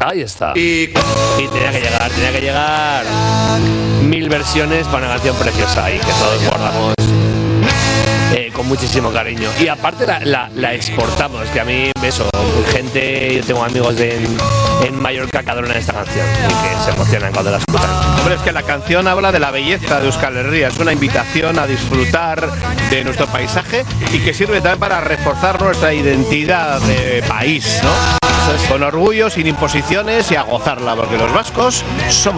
Ahí está. Y tenía que llegar 1000 versiones para una canción preciosa y que todos guardamos con muchísimo cariño. Y aparte la exportamos, que a mí eso, yo tengo amigos en Mallorca que adoran esta canción y que se emocionan cuando la escuchan. Hombre, es que la canción habla de la belleza de Euskal Herria, es una invitación a disfrutar de nuestro paisaje y que sirve también para reforzar nuestra identidad de país, ¿no? Con orgullo, sin imposiciones y a gozarla, porque los vascos somos